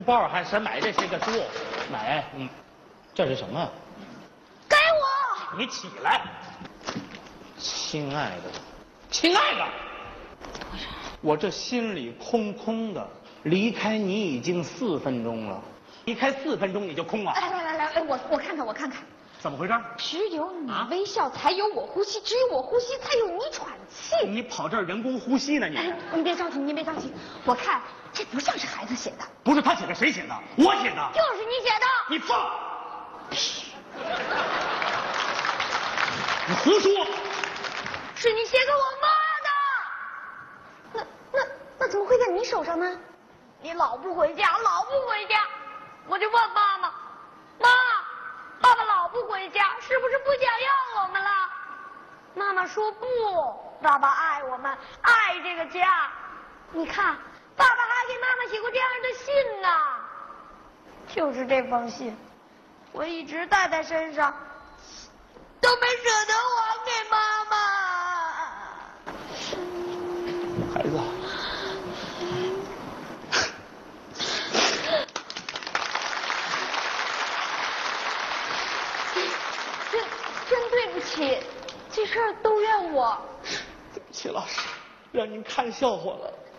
包还是买这些个书，买，这是什么？ 给我！ 你起来，亲爱的，亲爱的，我这心里空空的，离开你已经4分钟了，离开4分钟你就空了。 来，我看看。 怎么回事？ 只有你微笑，才有我呼吸；只有我呼吸，才有你喘气。 你跑这儿人工呼吸呢？ 你别着急，你别着急。我看这不像是孩子写的。 不是他写的，谁写的？我写的。 就是你写的。 你放屁！你胡说！ 是你写给我妈的。那怎么会在你手上呢？你老不回家，我就问妈妈，爸爸老不回家，是不是不想要我们了？妈妈说不，爸爸爱我们，爱这个家。你看，爸爸还给妈妈写过这样的信呢。就是这封信，我一直带在身上，都没舍得还给妈妈。 孩子。 真对不起，这事儿都怨我。 对不起，老师，让您看笑话了。